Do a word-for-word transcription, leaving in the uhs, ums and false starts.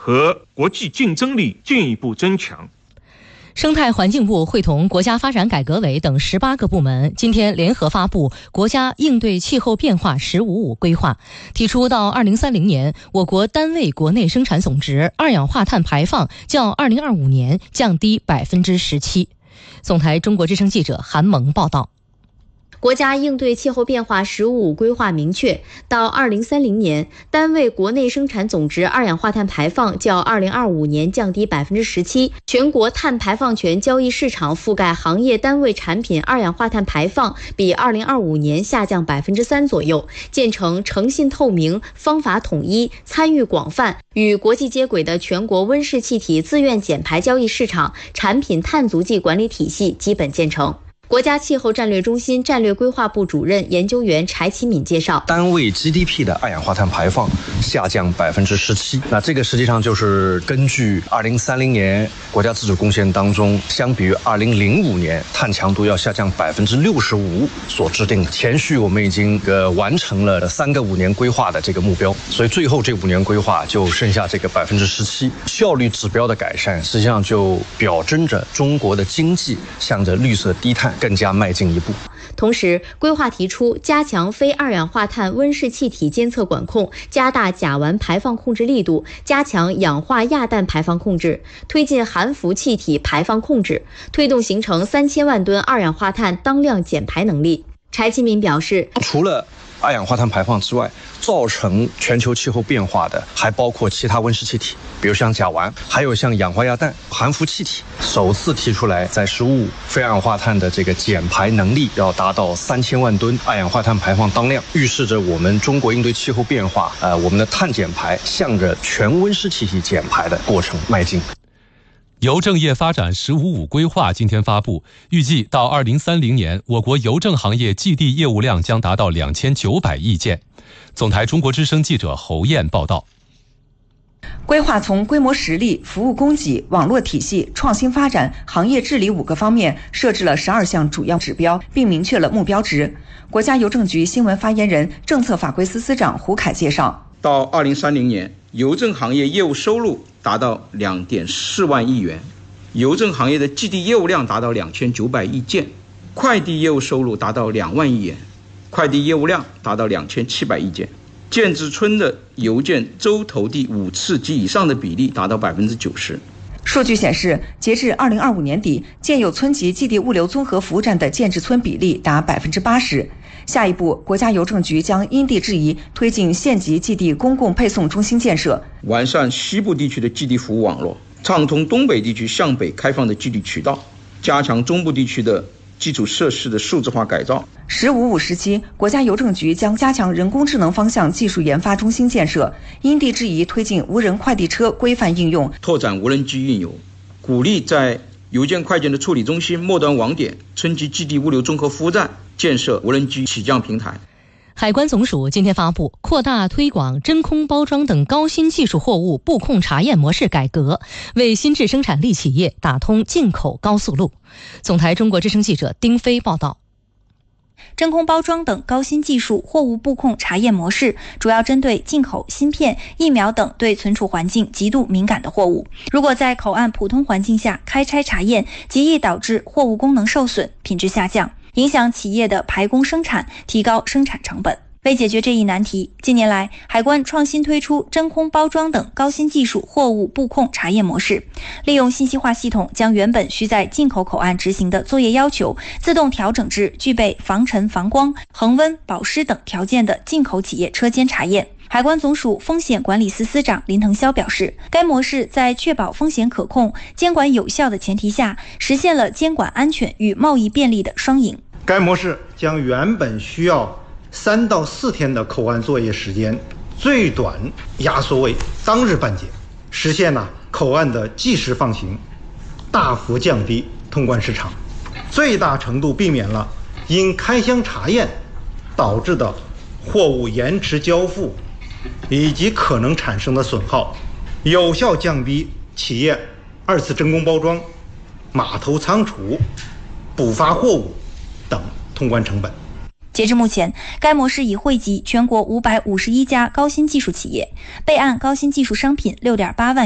和国际竞争力进一步增强。 生态环境部会同国家发展改革委等十八个部门今天联合发布国家应对气候变化“十五五”规划，提出到二零三零年，我国单位国内生产总值二氧化碳排放较二零二五年降低百分之十七。总台中国之声记者韩萌报道。 国家应对气候变化“十五五”规划明确，到二零三零年，单位国内生产总值二氧化碳排放较二零二五年降低百分之十七，全国碳排放权交易市场覆盖行业单位产品二氧化碳排放比二零二五年下降百分之三左右，建成诚信透明、方法统一、参与广泛、与国际接轨的全国温室气体自愿减排交易市场产品碳足迹管理体系基本建成。国家气候战略中心战略规划部主任研究员柴启敏介绍， 单位 G D P 的二氧化碳排放下降百分之十七，那这个实际上就是根据二零三零年国家自主贡献当中，相比于二零零五年碳强度要下降百分之六十五所制定的。前续我们已经呃完成了三个五年规划的这个目标，所以最后这五年规划就剩下这个百分之十七，效率指标的改善，实际上就表征着中国的经济向着绿色低碳更加迈进一步。 同时，规划提出加强非二氧化碳温室气体监测管控，加大甲烷排放控制力度，加强氧化亚氮排放控制，推进含氟气体排放控制，推动形成三千万吨二氧化碳当量减排能力。柴启敏表示， 除了二氧化碳排放之外，造成全球气候变化的还包括其他温室气体，比如像甲烷，还有像氧化亚氮、含氟气体。首次提出来，在十五非二氧化碳的这个减排能力要达到三千万吨二氧化碳排放当量，预示着我们中国应对气候变化，呃，我们的碳减排向着全温室气体减排的过程迈进。 邮政业发展“十五五”规划今天发布，预计到二零三零年，我国邮政行业寄递业务量将达到两千九百亿件。总台中国之声记者侯燕报道。 规划从规模实力、服务供给、网络体系、创新发展、行业治理五个方面设置了十二项主要指标，并明确了目标值。国家邮政局新闻发言人、政策法规司司长胡凯介绍， 到二零三零年，邮政行业业务收入达到两点四万亿元，邮政行业的寄递业务量达到两千九百亿件，快递业务收入达到两万亿元，快递业务量达到两千七百亿件。建制村的邮件周投递五次及以上的比例达到百分之九十。 数据显示，截至二零二五年底，建有村级寄递物流综合服务站的建制村比例达百分之八十。下一步，国家邮政局将因地制宜推进县级寄递公共配送中心建设， 完善西部地区的寄递服务网络，畅通东北地区向北开放的寄递渠道，加强中部地区的基础设施的数字化改造。 十五五时期，国家邮政局将加强人工智能方向技术研发中心建设，因地制宜推进无人快递车规范应用， 拓展无人机运油，鼓励在邮件快件的处理中心、末端网点、村级寄递物流综合服务站建设无人机起降平台。 海关总署今天发布扩大推广真空包装等高新技术货物布控查验模式改革，为新质生产力企业打通进口高速路。总台中国之声记者丁飞报道。 真空包装等高新技术货物布控查验模式主要针对进口芯片、疫苗等对存储环境极度敏感的货物，如果在口岸普通环境下开拆查验，极易导致货物功能受损、品质下降，影响企业的排工生产，提高生产成本。为解决这一难题，近年来海关创新推出真空包装等高新技术货物布控查验模式，利用信息化系统将原本需在进口口岸执行的作业要求自动调整至具备防尘、防光、恒温、保湿等条件的进口企业车间查验。海关总署风险管理司司长林腾霄表示，该模式在确保风险可控、监管有效的前提下，实现了监管安全与贸易便利的双赢。 该模式将原本需要三到四天的口岸作业时间，最短压缩为当日办结，实现了口岸的即时放行，大幅降低通关时长，最大程度避免了因开箱查验导致的货物延迟交付以及可能产生的损耗，有效降低企业二次真空包装、码头仓储、补发货物等通关成本。 截至目前，该模式已惠及全国五百五十一家高新技术企业，备案高新技术商品 六点八万